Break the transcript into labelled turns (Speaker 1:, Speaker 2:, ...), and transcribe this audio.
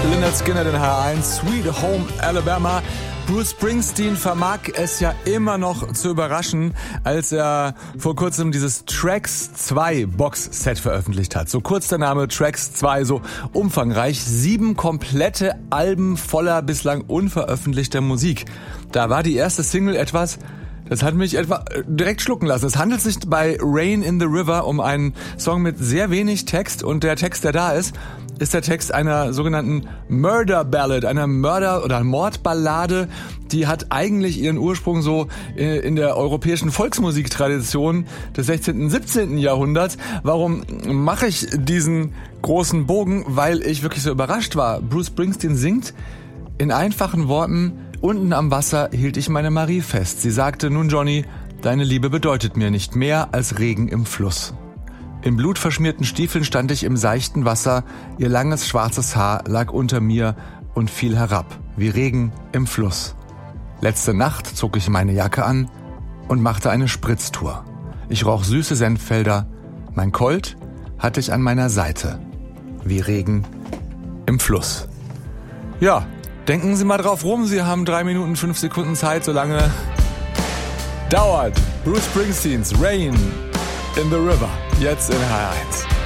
Speaker 1: Lynyrd Skynyrd in HR1, Sweet Home Alabama. Bruce Springsteen vermag es ja immer noch zu überraschen, als er vor kurzem dieses Tracks 2 Box-Set veröffentlicht hat. So kurz der Name, Tracks 2, so umfangreich. 7 komplette Alben voller bislang unveröffentlichter Musik. Da war die erste Single etwas, das hat mich direkt schlucken lassen. Es handelt sich bei Rain in the River um einen Song mit sehr wenig Text, und der Text, der da ist der Text einer sogenannten Murder Ballad, einer oder Mordballade. Die hat eigentlich ihren Ursprung so in der europäischen Volksmusiktradition des 16. und 17. Jahrhunderts. Warum mache ich diesen großen Bogen? Weil ich wirklich so überrascht war. Bruce Springsteen singt in einfachen Worten: Unten am Wasser hielt ich meine Marie fest. Sie sagte: Nun Johnny, deine Liebe bedeutet mir nicht mehr als Regen im Fluss. In blutverschmierten Stiefeln stand ich im seichten Wasser, ihr langes schwarzes Haar lag unter mir und fiel herab, wie Regen im Fluss. Letzte Nacht zog ich meine Jacke an und machte eine Spritztour. Ich roch süße Senffelder, mein Colt hatte ich an meiner Seite, wie Regen im Fluss. Ja, denken Sie mal drauf rum, Sie haben 3 Minuten 5 Sekunden Zeit, solange dauert Bruce Springsteens Rain in the River, jetzt in HR1.